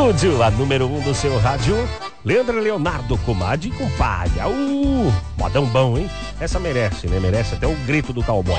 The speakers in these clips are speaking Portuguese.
estúdio, a número 1 do seu rádio, Leandro Leonardo, comadre e compadre. Modão bom, hein? Essa merece, né? Merece até o grito do cowboy.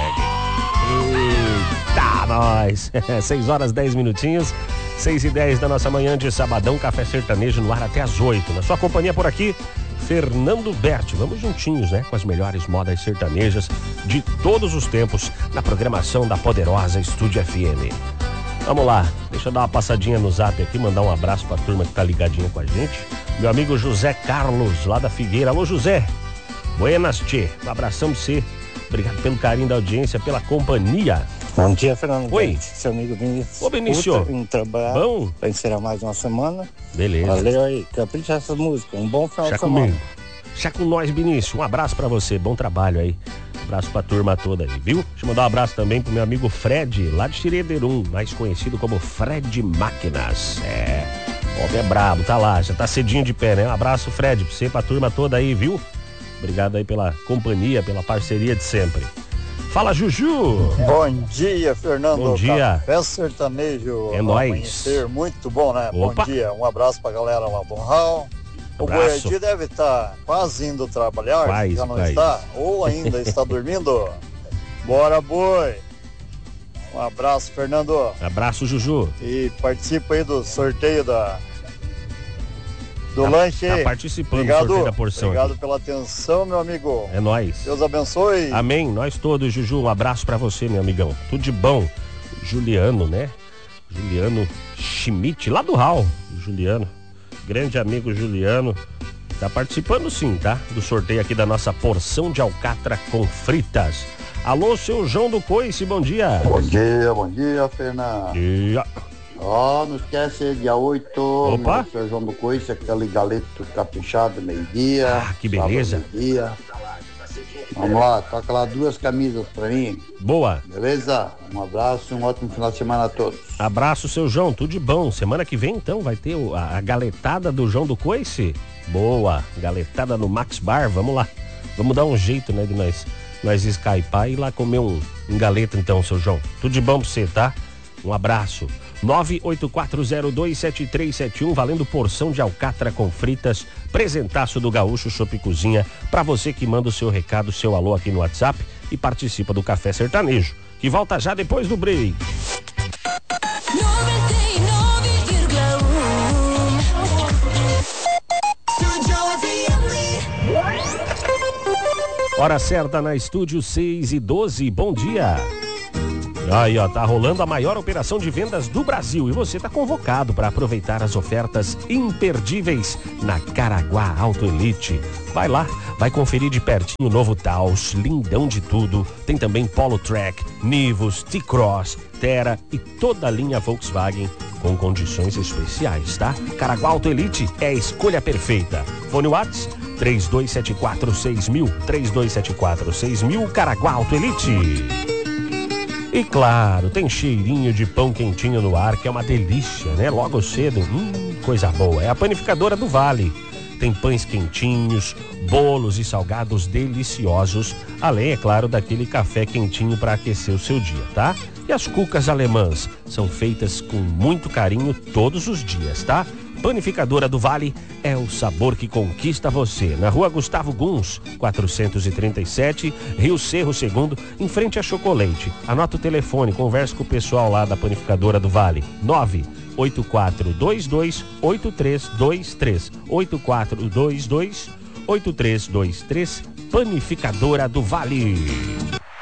Eita, nós! 6 horas 10 minutinhos, 6h10 da nossa manhã de sabadão, Café Sertanejo no ar até as 8. Na sua companhia por aqui, Fernando Berti. Vamos juntinhos, né? Com as melhores modas sertanejas de todos os tempos na programação da poderosa Estúdio FM. Vamos lá, deixa eu dar uma passadinha no zap aqui, mandar um abraço pra turma que tá ligadinha com a gente. Meu amigo José Carlos, lá da Figueira. Alô, José. Buenas, tchê. Um abração pra você. Obrigado pelo carinho da audiência, pela companhia. Bom dia, Fernando. Oi. Seu amigo Vinícius. Ô, Vinícius. Em trabalhar. Bom. Pra encerrar mais uma semana. Beleza. Valeu aí. Capricha essa música. Um bom final de semana. Comigo. Já com nós, Vinícius. Um abraço pra você. Bom trabalho aí. Abraço pra turma toda aí, viu? Deixa eu mandar um abraço também pro meu amigo Fred, lá de Xirederum, mais conhecido como Fred Máquinas. O homem é brabo, tá lá, já tá cedinho de pé, né? Um abraço, Fred, pra você, pra turma toda aí, viu? Obrigado aí pela companhia, pela parceria de sempre. Fala, Juju! Bom dia, Fernando. Bom dia. Café Sertanejo. É nóis. Amanhecer muito bom, né? Opa. Bom dia. Um abraço pra galera lá do Raul. O Abraço. Boiadi deve estar quase indo trabalhar, Quase, já não quase. está, ou ainda está dormindo. Bora, boi! Um abraço, Fernando. Abraço, Juju. E participa aí do sorteio do lanche aí. Tá participando Obrigado, do sorteio da porção. obrigado Aqui. pela atenção, meu amigo. É nóis. Deus abençoe. Amém, nós todos, Juju. Um abraço pra você, meu amigão. Tudo de bom. Juliano, né? Juliano Schmidt, lá do Raul. Juliano. Grande amigo Juliano, tá participando sim, tá? Do sorteio aqui da nossa porção de alcatra com fritas. Alô, seu João do Coice, bom dia. Bom dia, Fernando. Dia. Não esquece, dia 8, Opa. no São João do Coice, aquele galeto caprichado, meio-dia. Ah, que beleza. Sábado, meio-dia. Vamos lá, toca lá 2 camisas pra mim. Boa. Beleza? Um abraço e um ótimo final de semana a todos. Abraço, seu João, tudo de bom. Semana que vem, então, vai ter a galetada do João do Coice. Boa, galetada no Max Bar, vamos lá. Vamos dar um jeito, né, de nós skypar e ir lá comer um galeto, então, seu João. Tudo de bom pra você, tá? Um abraço. 984027371, valendo porção de alcatra com fritas, presentaço do Gaúcho Chopp Cozinha, pra você que manda o seu recado, seu alô aqui no WhatsApp e participa do Café Sertanejo, que volta já depois do break. 99,1 Hora certa na Estúdio 6h12, bom dia. Aí, ó, tá rolando a maior operação de vendas do Brasil e você tá convocado para aproveitar as ofertas imperdíveis na Caraguá Auto Elite. Vai lá, vai conferir de pertinho o novo Taos, lindão de tudo. Tem também Polo Track, Nivus, T-Cross, Terra e toda a linha Volkswagen com condições especiais, tá? Caraguá Auto Elite é a escolha perfeita. Fone Whats 32746000, 32746000, Caraguá Auto Elite. E claro, tem cheirinho de pão quentinho no ar, que é uma delícia, né? Logo cedo, coisa boa. É a Panificadora do Vale. Tem pães quentinhos, bolos e salgados deliciosos, além, é claro, daquele café quentinho para aquecer o seu dia, tá? E as cucas alemãs são feitas com muito carinho todos os dias, tá? Panificadora do Vale é o sabor que conquista você. Na Rua Gustavo Guns, 437, Rio Cerro II, em frente a Chocolate. Anota o telefone, converse com o pessoal lá da Panificadora do Vale. 98422-8323. 8422-8323. Panificadora do Vale.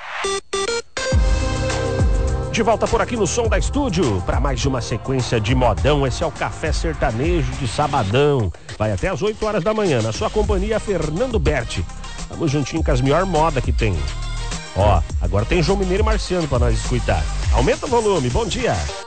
De volta por aqui no Som da Estúdio, para mais de uma sequência de modão. Esse é o Café Sertanejo de sabadão. Vai até às 8 horas da manhã, na sua companhia, Fernando Berti. Vamos juntinho com as melhores modas que tem. Ó, agora tem João Mineiro e Marciano para nós escutar. Aumenta o volume, bom dia.